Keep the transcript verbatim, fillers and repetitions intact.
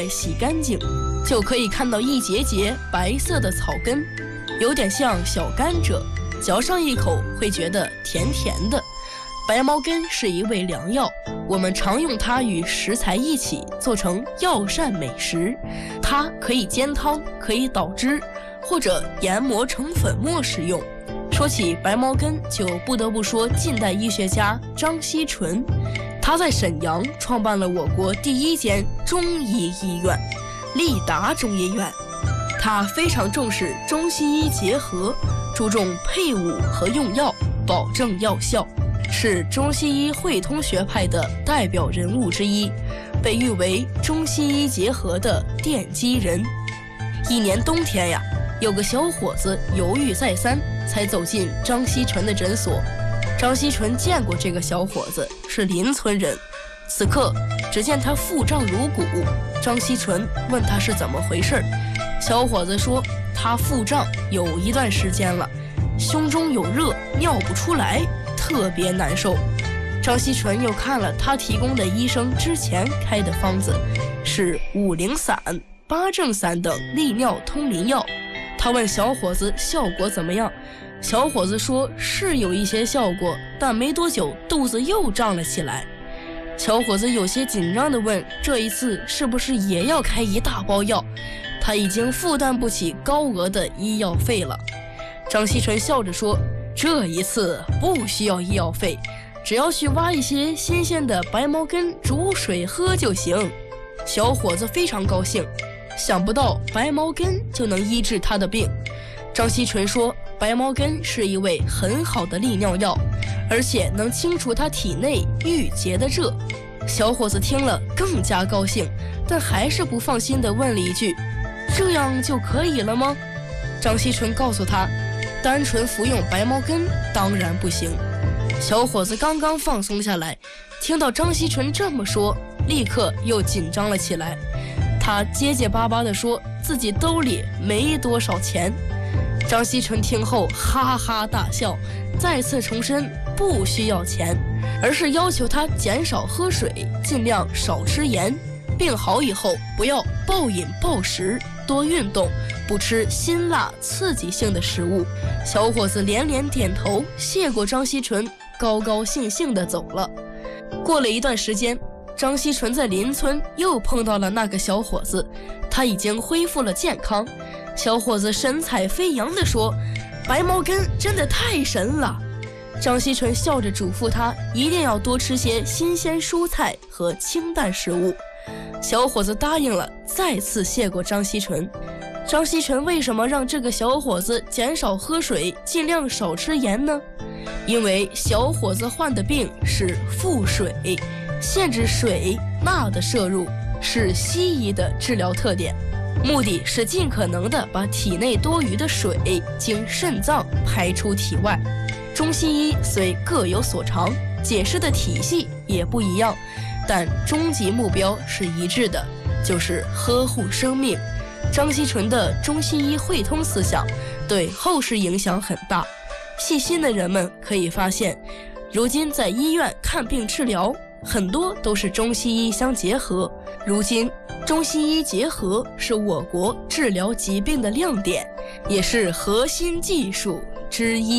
袋洗干净，就可以看到一节节白色的草根，有点像小甘蔗，嚼上一口会觉得甜甜的。白茅根是一味良药，我们常用它与食材一起做成药膳美食。它可以煎汤，可以捣汁，或者研磨成粉末食用。说起白茅根，就不得不说近代医学家张锡纯，他在沈阳创办了我国第一间中医医院——立达中医院。他非常重视中西医结合，注重配伍和用药，保证药效，是中西医汇通学派的代表人物之一，被誉为中西医结合的奠基人。一年冬天呀，有个小伙子犹豫再三，才走进张锡纯的诊所。张锡纯见过这个小伙子，是邻村人。此刻只见他腹胀如鼓，张锡纯问他是怎么回事，小伙子说他腹胀有一段时间了，胸中有热，尿不出来，特别难受。张锡纯又看了他提供的医生之前开的方子，是五苓散、八正散等利尿通淋药。他问小伙子效果怎么样，小伙子说是有一些效果，但没多久肚子又胀了起来。小伙子有些紧张地问，这一次是不是也要开一大包药？他已经负担不起高额的医药费了。张锡纯笑着说，这一次不需要医药费，只要去挖一些新鲜的白茅根煮水喝就行。小伙子非常高兴，想不到白茅根就能医治他的病。张锡纯说，白茅根是一味很好的利尿药，而且能清除他体内郁结的热。小伙子听了更加高兴，但还是不放心地问了一句，这样就可以了吗？张锡纯告诉他，单纯服用白茅根当然不行。小伙子刚刚放松下来，听到张锡纯这么说，立刻又紧张了起来。他结结巴巴地说自己兜里没多少钱。张锡纯听后哈哈大笑，再次重申不需要钱，而是要求他减少喝水，尽量少吃盐，病好以后不要暴饮暴食，多运动，不吃辛辣刺激性的食物。小伙子连连点头，谢过张锡纯，高高兴兴地走了。过了一段时间，张锡纯在邻村又碰到了那个小伙子，他已经恢复了健康。小伙子神采飞扬地说，白茅根真的太神了。张锡纯笑着嘱咐他一定要多吃些新鲜蔬菜和清淡食物。小伙子答应了，再次谢过张锡纯。张锡纯为什么让这个小伙子减少喝水，尽量少吃盐呢？因为小伙子患的病是腹水，限制水钠的摄入是西医的治疗特点，目的是尽可能的把体内多余的水经肾脏排出体外。中西医虽各有所长，解释的体系也不一样，但终极目标是一致的，就是呵护生命。张锡纯的中西医汇通思想对后世影响很大。细心的人们可以发现，如今在医院看病治疗，很多都是中西医相结合。如今中西医结合是我国治疗疾病的亮点，也是核心技术之一。